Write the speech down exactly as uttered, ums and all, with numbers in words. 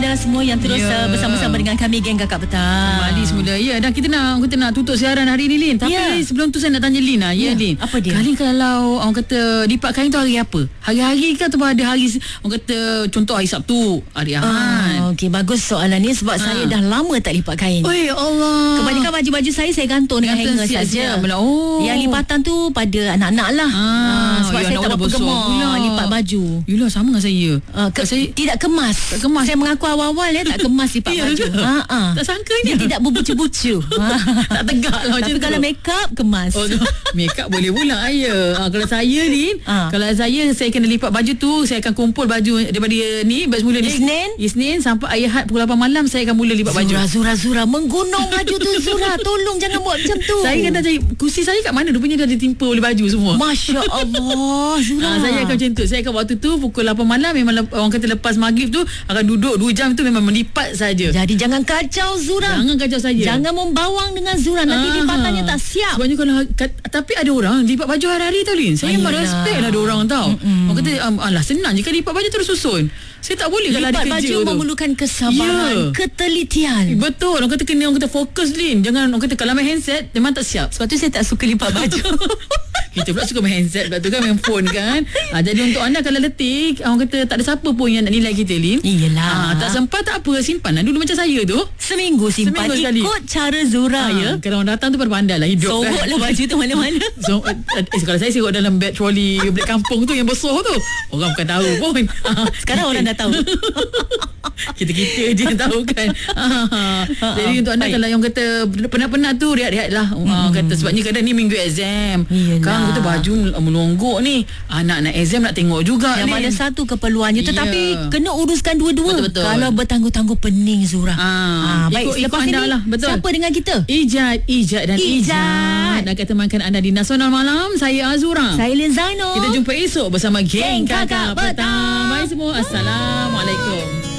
anda semua yang terus yeah. uh, bersama-sama dengan kami Geng Kakak Petang. Kembali semula. Ya, dan kita nak kita nak tutup siaran hari ni, Lin. Tapi yeah. sebelum tu saya nak tanya Lin lah. Ya, yeah. Lin. Apa dia? Kali kalau orang kata lipat kain tu hari apa? Hari-hari ke atau ada hari orang kata contoh hari Sabtu, hari Ahad? Ah, okey, bagus soalan ni sebab ha. saya dah lama tak lipat kain. Oh ya Allah. Kebanyakan baju-baju saya saya gantung dengan hanger saja. Oh. Yang lipatan tu pada anak-anak lah. Ah, ah, sebab ya, saya tak berapa gemar lipat baju. Yulah, sama dengan saya. Uh, ke, saya tidak kemas. Tak kemas. Saya mengaku awal-awal ya tak kemas lipat baju. Ha ah. Tak sangkanya. Dia tidak berbucu-bucu. Tak tegak lah macam tu. Tapi kalau make up kemas. Oh, make up boleh pula ya. Ha, kalau saya ni, ha. kalau saya saya kena lipat baju tu, saya akan kumpul baju daripada ni baju mula ni. Isnin, Isnin sampai Ahad pukul lapan malam saya akan mula lipat baju. Zura Zura Zura menggunung baju tu Zura. Tolong jangan buat macam tu. Saya kata cari kursi saya kat mana rupanya dah ditimpa oleh baju semua. Masya Allah Zura. Ha, saya akan macam tu. Saya akan waktu tu pukul lapan malam memang orang kata lepas maghrib tu akan duduk dua jam tu memang melipat saja. Jadi jangan kacau Zura. Jangan kacau saya. Jangan membawang dengan Zura. Nanti Aha. lipatannya tak siap. Sebabnya kalau tapi ada orang lipat baju hari-hari tau, Lin. Saya memang respect lah ada orang tau. Mm-mm. Orang kata um, alah senang je kan lipat baju terus susun. Saya tak boleh kalau ada kerja tu. Lipat baju memerlukan kesabaran, yeah. ketelitian. Betul. Orang kata kena orang kata fokus, Lin. Jangan orang kata kalau main handset memang tak siap. Sebab tu saya tak suka lipat baju. Kita pula suka main handset, sebab tu kan main phone kan. Ha, jadi untuk anda kalau letih, orang kata tak ada siapa pun yang nak nilai kita, Lin. Iyalah. Ha, tak sempat tak apa, simpan lah dulu macam saya tu. Seminggu simpan. Seminggu ikut cara Zura ha, ya. Kalau orang datang tu pada pandai lah hidup. Sorok kan. lah baju tu mana-mana. So, eh, kalau saya sorok dalam beg troli beg kampung tu yang besar tu, orang bukan tahu pun. Sekarang orang dah tahu. Kita-kita je yang tahu kan. Jadi untuk anda kalau yang kata penat-penat tu rehat-rehat lah. Orang kata sebabnya kadang ni minggu exam. Kan kita baju melonggok ni. Anak-anak exam nak tengok juga yang ni. Yang mana satu keperluannya tetapi yeah. kena uruskan dua-dua. Betul-betul. Kalau bertangguh-tangguh pening Zura. Ha, ha, baik, lepas ini lah. Betul. Siapa dengan kita? Ijat, Ijat dan Ijat. Nak temankan anda di Nasional Malam. Saya Azura. Saya Lin Zainal. Kita jumpa esok bersama Geng Kakak Petang. Bye semua. Assalamualaikum.